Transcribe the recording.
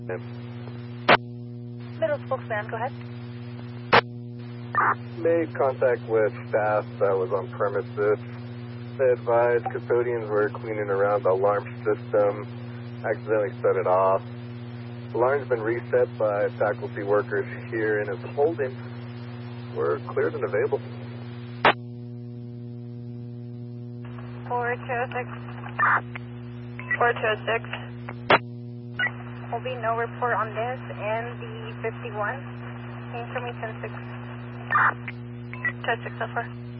Middle spokesman, go ahead. Made contact with staff that was on premises. They advised custodians were cleaning around the alarm system, accidentally set it off. The alarm's been reset by faculty workers here and is holding. We're cleared and available. 4206. 4206. Will be no report on this and the 51. Can you show me 106? 106 so far.